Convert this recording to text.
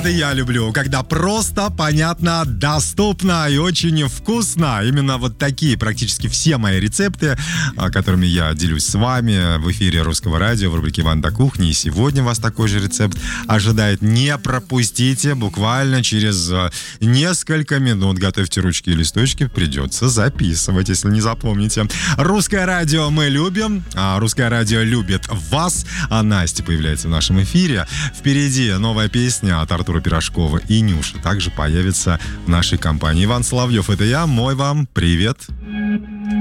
это я люблю, когда просто, понятно, доступно и очень вкусно. Именно вот такие практически все мои рецепты, которыми я делюсь с вами в эфире Русского радио в рубрике «Иван до кухни». И сегодня вас такой же рецепт ожидает. Не пропустите, буквально через несколько минут. Готовьте ручки и листочки, придется записывать, если не запомните. Русское радио мы любим, Русское радио любит вас. А Настя появляется в нашем эфире. Впереди новая песня от Артура Пирожкова и Нюши также появится в нашей компании. Иван Соловьев, это я, мой вам привет.